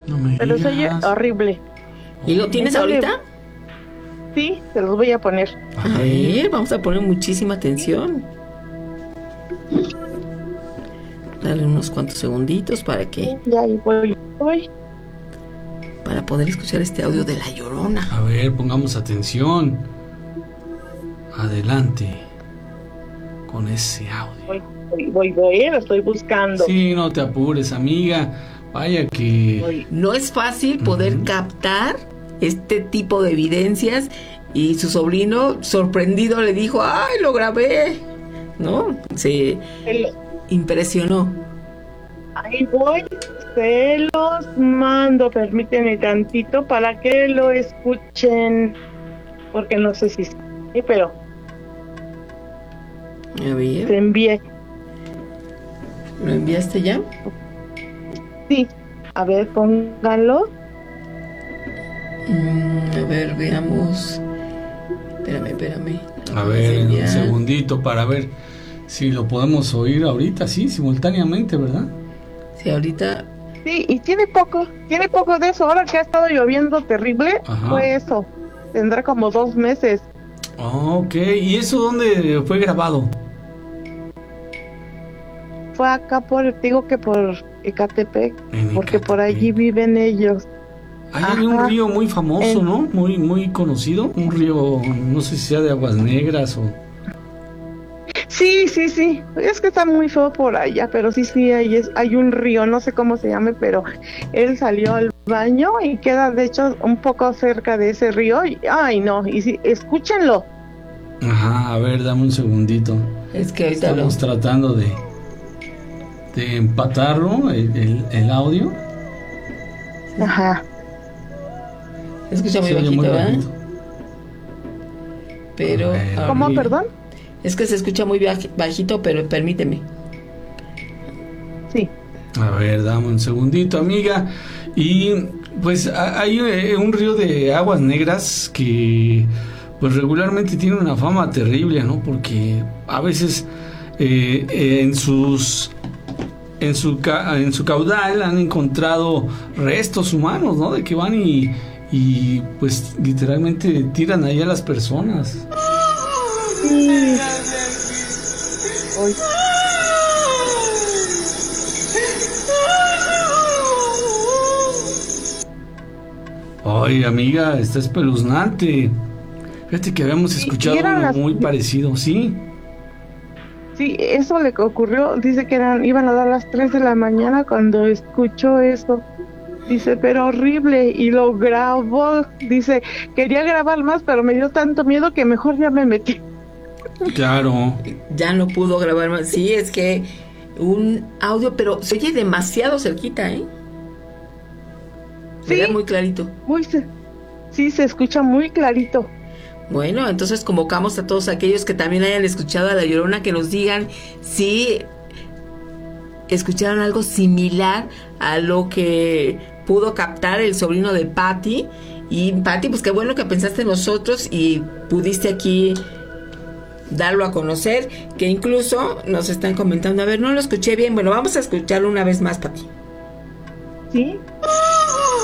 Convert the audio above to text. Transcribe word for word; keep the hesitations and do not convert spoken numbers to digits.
No me Pero se oye digas. horrible. ¿Y lo tienes Entonces, ahorita? Sí, se los voy a poner. A ver, vamos a poner muchísima atención. Dale unos cuantos segunditos para que Ya ahí voy, voy. para poder escuchar este audio de La Llorona. A ver, pongamos atención. Adelante con ese audio. Voy, voy, voy, voy, lo estoy buscando. Sí, no te apures, amiga. Vaya que... Voy. No es fácil poder Ujú. captar este tipo de evidencias y su sobrino sorprendido le dijo, ¡ay, lo grabé! ¿No? Se El- impresionó. Ahí voy, se los mando, permíteme tantito para que lo escuchen, porque no sé si sí, pero A te ver, envié. ¿lo enviaste ya? Sí, a ver, pónganlo. Mm, a ver, veamos. Espérame, espérame. A ver, un Ya. segundito para ver si lo podemos oír ahorita, sí, simultáneamente, ¿verdad? Sí, ahorita. Sí, y tiene poco, tiene poco de eso. Ahora que ha estado lloviendo terrible, Ajá. fue eso. Tendrá como dos meses. Ah, ok, ¿y eso dónde fue grabado? Fue acá por, digo que por Ecatepec, En porque por Ecatepec. allí viven ellos. Ahí hay un Ajá. río muy famoso, En- ¿no? Muy, muy conocido. Un río, no sé si sea de aguas negras o... Sí, sí, sí. Es que está muy feo por allá, pero sí, sí, hay, es, hay un río, no sé cómo se llame, pero él salió al baño y queda, de hecho, un poco cerca de ese río. Y, ay, no, y sí, escúchenlo. Ajá, a ver, dame un segundito. Es que ahorita lo. Estamos tratando de, de empatarlo, el, el, el audio. Ajá. Se escucha muy Se oye bajito, muy ¿verdad? bajito. Pero. A ver. a ¿Cómo, ver. perdón? Es que se escucha muy baj- bajito, pero permíteme. Sí. A ver, dame un segundito, amiga. Y pues ha- hay eh, un río de aguas negras que pues regularmente tiene una fama terrible, ¿no? Porque a veces eh, eh, en sus en su ca- en su caudal han encontrado restos humanos, ¿no? De que van y y pues literalmente tiran ahí a las personas. Sí. Oy. Ay, amiga, está espeluznante. Fíjate que habíamos Sí, escuchado y eran uno las- muy parecido, ¿sí? Sí, eso le ocurrió. Dice que eran, iban a dar las tres de la mañana cuando escuchó eso. Dice, pero horrible. Y lo grabó. Dice, quería grabar más, pero me dio tanto miedo que mejor ya me metí. Claro. Ya no pudo grabar más. Sí, es que un audio, pero se oye demasiado cerquita, ¿eh? Se Sí. ve muy clarito. Muy, se- sí, se escucha muy clarito. Bueno, entonces convocamos a todos aquellos que también hayan escuchado a La Llorona que nos digan si escucharon algo similar a lo que pudo captar el sobrino de Patty. Y Patty, pues qué bueno que pensaste en nosotros y pudiste aquí darlo a conocer, que incluso nos están comentando, a ver, no lo escuché bien. Bueno, vamos a escucharlo una vez más, Patty. ¿Sí?